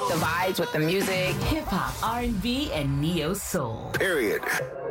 The vibes with the music. Hip hop, R&B, and neo soul. Period.